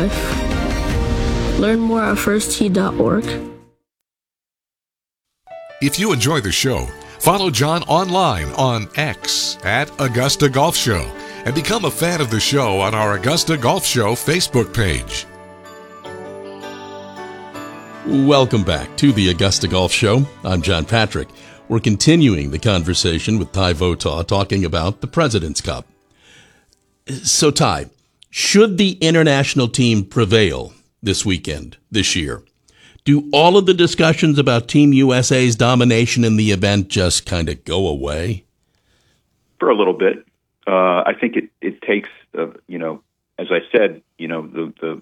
life. Learn more at firsttee.org. If you enjoy the show, follow John online on X at Augusta Golf Show and become a fan of the show on our Augusta Golf Show Facebook page. Welcome back to the Augusta Golf Show. I'm John Patrick. We're continuing the conversation with Ty Votaw talking about the President's Cup. So, Ty, should the international team prevail this weekend, this year, do all of the discussions about Team USA's domination in the event just kind of go away? For a little bit. I think it takes, as I said, from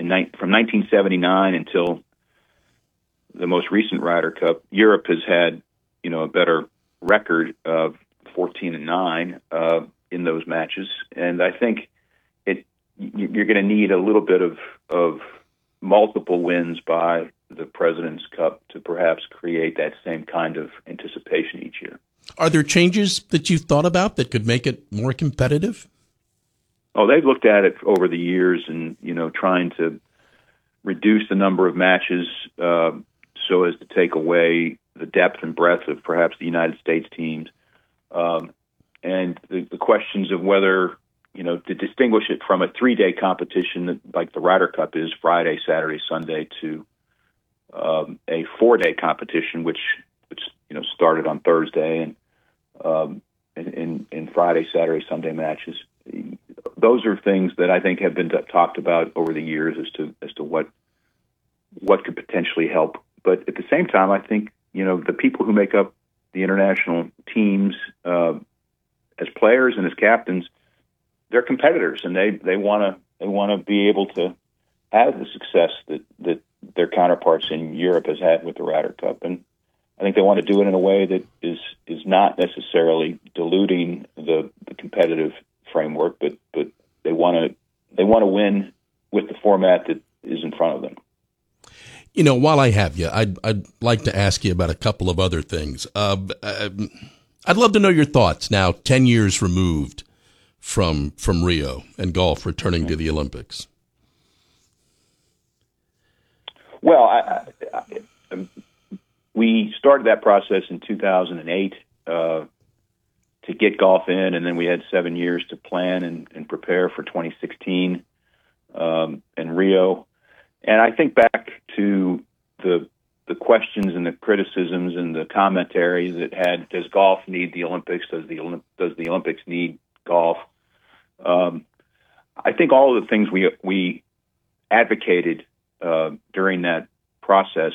1979 until the most recent Ryder Cup, Europe has had, a better record of 14-9 in those matches, and I think you're going to need a little bit of multiple wins by the President's Cup to perhaps create that same kind of anticipation each year. Are there changes that you've thought about that could make it more competitive? Oh, they've looked at it over the years and, trying to reduce the number of matches so as to take away the depth and breadth of perhaps the United States teams. And the questions of whether, to distinguish it from a 3-day competition like the Ryder Cup is Friday, Saturday, Sunday, to a 4-day competition, which started on Thursday and in Friday, Saturday, Sunday matches. Those are things that I think have been talked about over the years as to what could potentially help. But at the same time, I think the people who make up the international teams as players and as captains, they're competitors, and they want to be able to have the success that their counterparts in Europe has had with the Ryder Cup, and I think they want to do it in a way that is not necessarily diluting the competitive framework, but they want to win with the format that is in front of them. While I have you, I'd like to ask you about a couple of other things. I'd love to know your thoughts now, 10 years removed from Rio and golf returning to the Olympics. Well, we started that process in 2008 to get golf in, and then we had 7 years to plan and prepare for 2016 and Rio. And I think back to the questions and the criticisms and the commentary that had, does golf need the Olympics? Does the Olympics need golf? I think all of the things we advocated during that process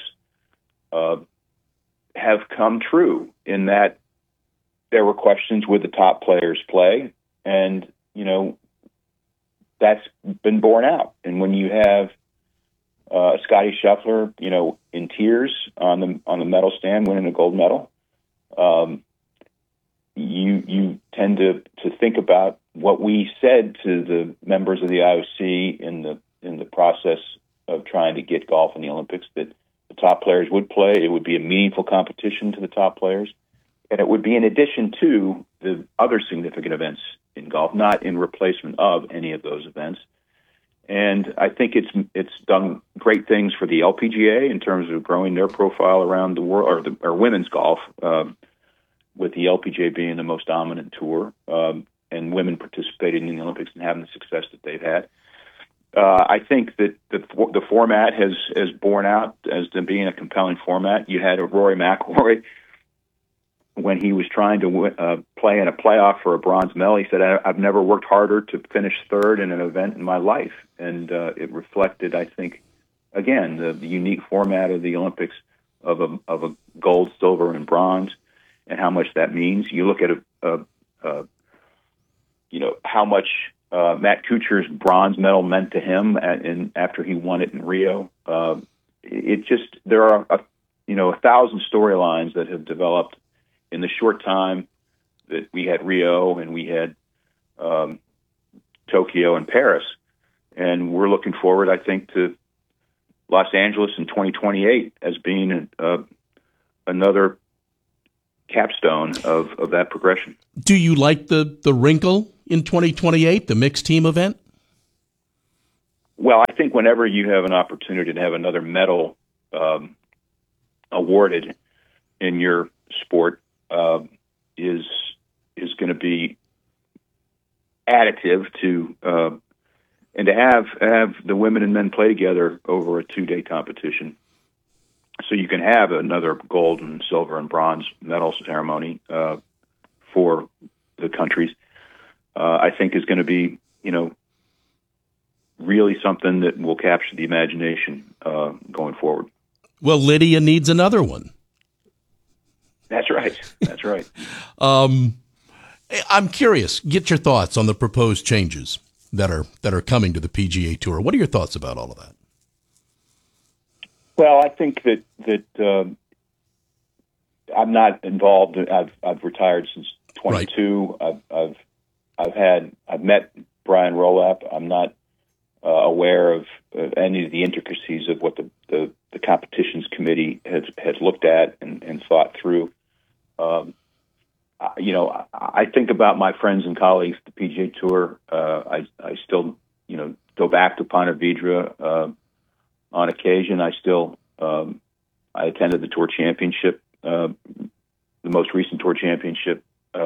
have come true, in that there were questions, would the top players play? And, that's been borne out. And when you have Scottie Scheffler, in tears on the medal stand, winning a gold medal, you tend to think about what we said to the members of the IOC in the process of trying to get golf in the Olympics, that the top players would play. It would be a meaningful competition to the top players, and it would be in addition to the other significant events in golf, not in replacement of any of those events. And I think it's done great things for the LPGA in terms of growing their profile around the world, or women's golf, with the LPGA being the most dominant tour, and women participating in the Olympics and having the success that they've had. I think that the format has borne out as being a compelling format. You had a Rory McIlroy, when he was trying to play in a playoff for a bronze medal, he said, I've never worked harder to finish third in an event in my life. And it reflected, I think, again, the unique format of the Olympics of a gold, silver, and bronze, and how much that means. You look at how much Matt Kuchar's bronze medal meant to him after he won it in Rio. There are 1,000 storylines that have developed in the short time that we had Rio and we had Tokyo and Paris. And we're looking forward, I think, to Los Angeles in 2028 as being another capstone of that progression. Do you like the wrinkle in 2028, the mixed team event? Well, I think whenever you have an opportunity to have another medal awarded in your sport is going to be additive to and to have the women and men play together over a 2-day competition, so you can have another gold and silver and bronze medal ceremony for the countries. I think is going to be, really something that will capture the imagination going forward. Well, Lydia needs another one. That's right. That's right. I'm curious. Get your thoughts on the proposed changes that are coming to the PGA Tour. What are your thoughts about all of that? Well, I think that I'm not involved. I've retired since 22. Right. I've met Brian Roloff. I'm not aware of any of the intricacies of what the competitions committee has looked at and thought through. I think about my friends and colleagues at the PGA Tour. I still, go back to Ponte Vedra on occasion. I attended the Tour Championship, the most recent Tour Championship,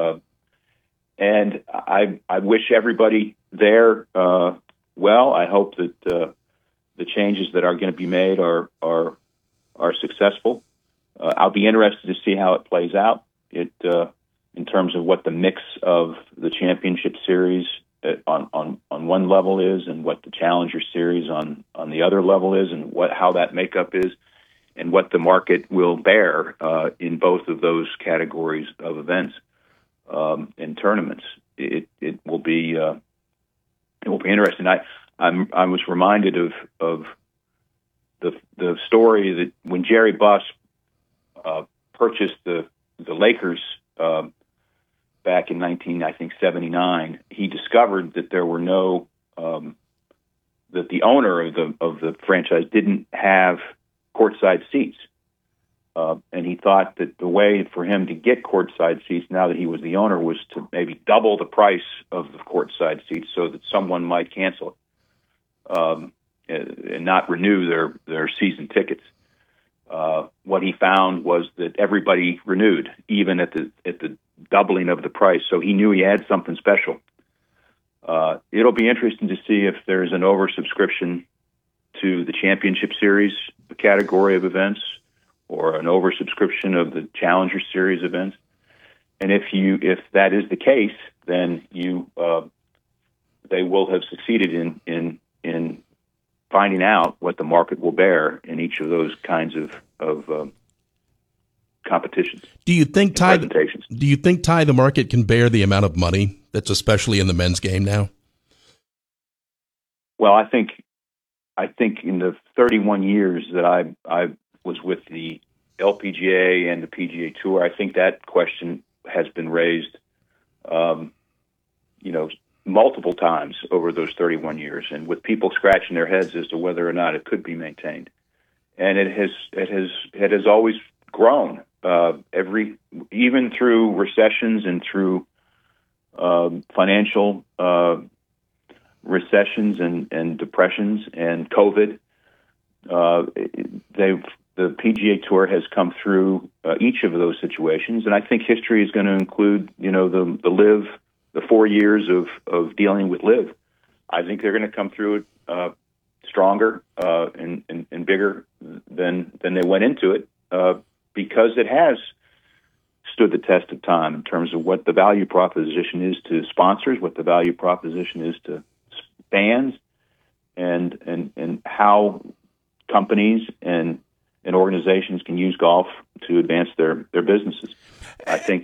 and I wish everybody there well. I hope that the changes that are going to be made are successful. I'll be interested to see how it plays out. In terms of what the mix of the championship series on one level is, and what the Challenger Series on the other level is, and how that makeup is, and what the market will bear in both of those categories of events and tournaments. It will be interesting. I was reminded of the story that when Jerry Buss purchased the Lakers back in 1979, he discovered that there were no that the owner of the franchise didn't have courtside seats, and he thought that the way for him to get courtside seats, now that he was the owner, was to maybe double the price of the courtside seats so that someone might cancel it and not renew their season tickets. What he found was that everybody renewed, even at the doubling of the price. So he knew he had something special. It'll be interesting to see if there's an oversubscription to the Championship Series category of events, or an oversubscription of the Challenger Series events. And if that is the case, then they will have succeeded in finding out what the market will bear in each of those kinds of competitions. Do you think, Ty, the market can bear the amount of money that's especially in the men's game now? Well, I think in the 31 years that I was with the LPGA and the PGA Tour, I think that question has been raised, multiple times over those 31 years, and with people scratching their heads as to whether or not it could be maintained. And it has always grown, even through recessions and through financial recessions and depressions and COVID. The PGA Tour has come through each of those situations, and I think history is going to include, the LIV, the 4 years of dealing with LIV. I think they're going to come through it stronger and bigger than they went into it, because it has stood the test of time in terms of what the value proposition is to sponsors, what the value proposition is to fans, and how companies and organizations can use golf to advance their businesses. I think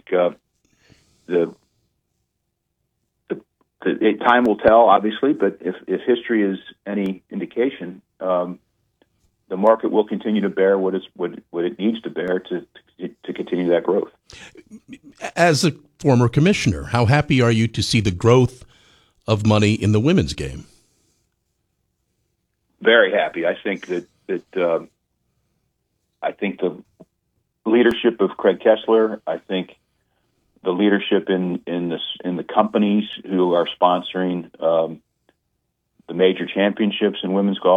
time will tell, obviously, but if history is any indication, the market will continue to bear what it needs to bear to continue that growth. As a former commissioner, how happy are you to see the growth of money in the women's game? Very happy. I think that I think the leadership of Craig Kessler, I think the leadership in the companies who are sponsoring the major championships in women's golf.